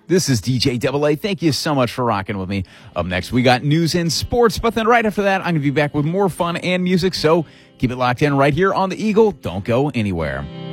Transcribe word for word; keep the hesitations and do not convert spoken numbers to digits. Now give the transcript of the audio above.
This is D J Double A. Thank you so much for rocking with me. Up next, we got news and sports, but then right after that, I'm going to be back with more fun and music, so keep it locked in right here on The Eagle. Don't go anywhere.